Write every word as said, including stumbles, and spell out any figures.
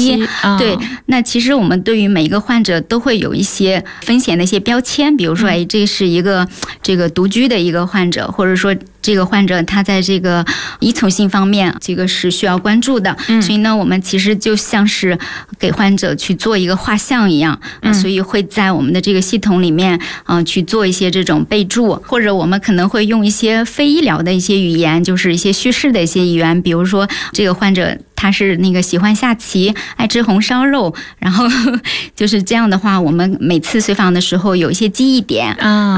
期， 哦、 对，那其实我们对于每一个患者都会有一些风险的一些标签，比如说，哎，这是一个这个独居的一个患者，或者说这个患者他在这个依从性方面，这个是需要关注的。嗯、所以呢，我们其实就像是给患者去做一个画像一样，呃、所以会在我们的这个系统里面，嗯、呃，去做一些这种备注，或者我们可能会用一些非医疗的一些语言，就是一些叙事的一些语言，比如说这个患者他是那个喜欢下棋，爱吃红烧肉，然后就是这样的话，我们每次随访的时候有一些记忆点啊。